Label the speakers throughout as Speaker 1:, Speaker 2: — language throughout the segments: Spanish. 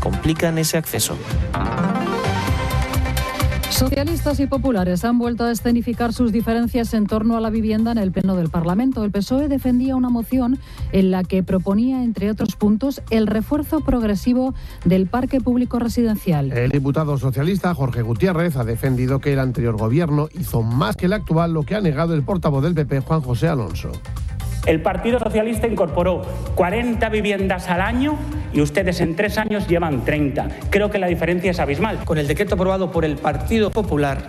Speaker 1: complican ese acceso.
Speaker 2: Socialistas y populares han vuelto a escenificar sus diferencias en torno a la vivienda en el Pleno del Parlamento. El PSOE defendía una moción en la que proponía, entre otros puntos, el refuerzo progresivo del parque público residencial.
Speaker 3: El diputado socialista Jorge Gutiérrez ha defendido que el anterior gobierno hizo más que el actual, lo que ha negado el portavoz del PP, Juan José Alonso.
Speaker 4: El Partido Socialista incorporó 40 viviendas al año y ustedes en 3 años llevan 30. Creo que la diferencia es abismal.
Speaker 5: Con el decreto aprobado por el Partido Popular,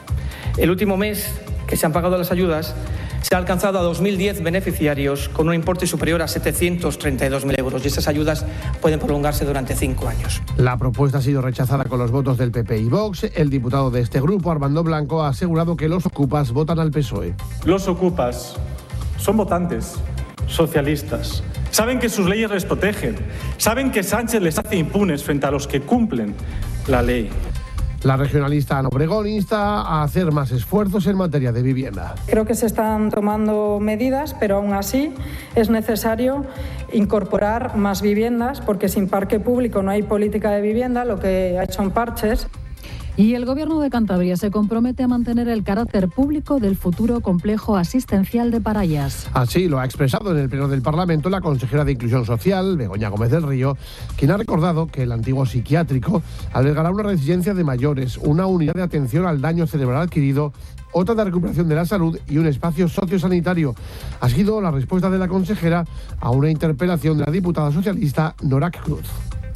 Speaker 5: el último mes que se han pagado las ayudas, se ha alcanzado a 2.010 beneficiarios con un importe superior a 732.000 euros y esas ayudas pueden prolongarse durante 5 años.
Speaker 3: La propuesta ha sido rechazada con los votos del PP y Vox. El diputado de este grupo, Armando Blanco, ha asegurado que los ocupas votan al PSOE.
Speaker 6: Los ocupas son votantes socialistas. Saben que sus leyes les protegen. Saben que Sánchez les hace impunes frente a los que cumplen la ley.
Speaker 3: La regionalista Ana Obregón insta a hacer más esfuerzos en materia de vivienda.
Speaker 7: Creo que se están tomando medidas, pero aún así es necesario incorporar más viviendas, porque sin parque público no hay política de vivienda, lo que hay son parches.
Speaker 2: Y el Gobierno de Cantabria se compromete a mantener el carácter público del futuro complejo asistencial de Parayas.
Speaker 3: Así lo ha expresado en el Pleno del Parlamento la consejera de Inclusión Social, Begoña Gómez del Río, quien ha recordado que el antiguo psiquiátrico albergará una residencia de mayores, una unidad de atención al daño cerebral adquirido, otra de recuperación de la salud y un espacio sociosanitario. Ha sido la respuesta de la consejera a una interpelación de la diputada socialista Norac Cruz.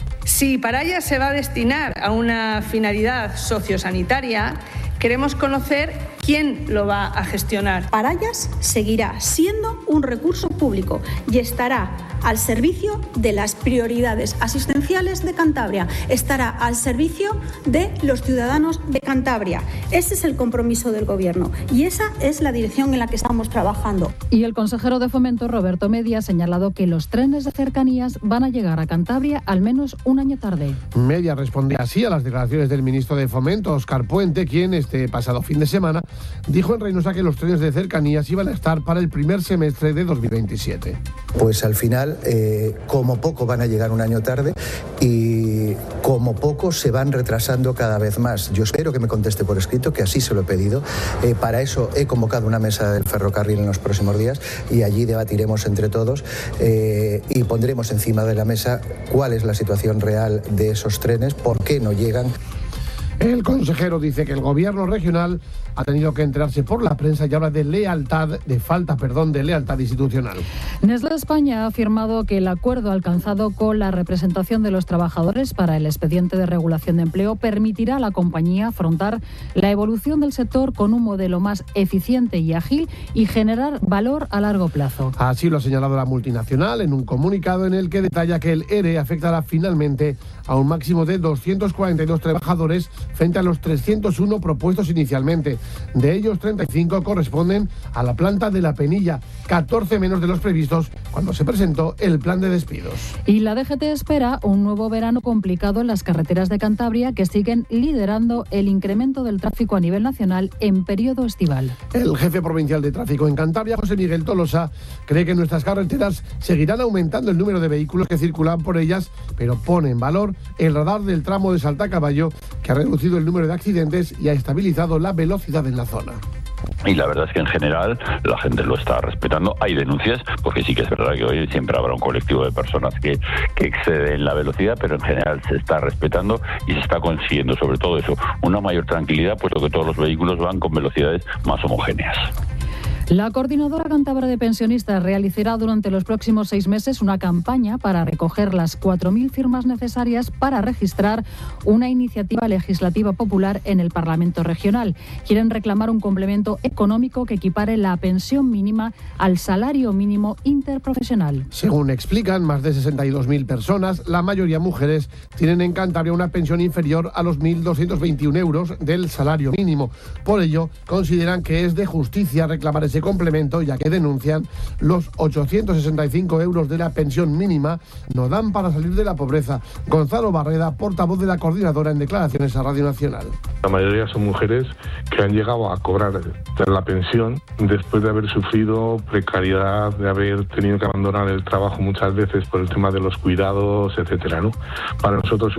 Speaker 8: Si Parayas se va a destinar a una finalidad sociosanitaria, queremos conocer quién lo va a gestionar.
Speaker 9: Parayas seguirá siendo un recurso público y estará al servicio de las prioridades asistenciales de Cantabria, estará al servicio de los ciudadanos de Cantabria. Ese es el compromiso del Gobierno y esa es la dirección en la que estamos trabajando.
Speaker 2: Y el consejero de Fomento, Roberto Media, ha señalado que los trenes de cercanías van a llegar a Cantabria al menos un año tarde.
Speaker 3: Media responde así a las declaraciones del ministro de Fomento, Óscar Puente, quien este pasado fin de semana dijo en Reynosa que los trenes de cercanías iban a estar para el primer semestre de 2027.
Speaker 10: Pues al final, como poco van a llegar un año tarde y como poco se van retrasando cada vez más. Yo espero que me conteste por escrito, que así se lo he pedido. Para eso he convocado una mesa del ferrocarril en los próximos días y allí debatiremos entre todos y pondremos encima de la mesa cuál es la situación real de esos trenes, por qué no llegan.
Speaker 3: El consejero dice que el gobierno regional ha tenido que enterarse por la prensa y habla de falta de lealtad institucional.
Speaker 2: Nestlé España ha afirmado que el acuerdo alcanzado con la representación de los trabajadores para el expediente de regulación de empleo permitirá a la compañía afrontar la evolución del sector con un modelo más eficiente y ágil y generar valor a largo plazo.
Speaker 3: Así lo ha señalado la multinacional en un comunicado en el que detalla que el ERE afectará finalmente a un máximo de 242 trabajadores frente a los 301 propuestos inicialmente. De ellos, 35 corresponden a la planta de La Penilla, 14 menos de los previstos cuando se presentó el plan de despidos.
Speaker 2: Y la DGT espera un nuevo verano complicado en las carreteras de Cantabria, que siguen liderando el incremento del tráfico a nivel nacional en periodo estival.
Speaker 3: El jefe provincial de tráfico en Cantabria, José Miguel Tolosa, cree que nuestras carreteras seguirán aumentando el número de vehículos que circulan por ellas, pero pone en valor el radar del tramo de Saltacaballo, que ha reducido el número de accidentes y ha estabilizado la velocidad en la zona.
Speaker 11: Y la verdad es que en general la gente lo está respetando. Hay denuncias, porque sí que es verdad que hoy siempre habrá un colectivo de personas que exceden la velocidad, pero en general se está respetando y se está consiguiendo, sobre todo eso, una mayor tranquilidad, puesto que todos los vehículos van con velocidades más homogéneas.
Speaker 2: La Coordinadora Cántabra de Pensionistas realizará durante los próximos 6 meses una campaña para recoger las 4.000 firmas necesarias para registrar una iniciativa legislativa popular en el Parlamento Regional. Quieren reclamar un complemento económico que equipare la pensión mínima al salario mínimo interprofesional.
Speaker 3: Según explican, más de 62.000 personas, la mayoría mujeres, tienen en Cantabria una pensión inferior a los 1.221 euros del salario mínimo. Por ello, consideran que es de justicia reclamar ese complemento, ya que denuncian los 865 euros de la pensión mínima no dan para salir de la pobreza. Gonzalo Barreda, portavoz de la coordinadora, en declaraciones a Radio Nacional.
Speaker 12: La mayoría son mujeres que han llegado a cobrar la pensión después de haber sufrido precariedad, de haber tenido que abandonar el trabajo muchas veces por el tema de los cuidados, etcétera, ¿no? Para nosotros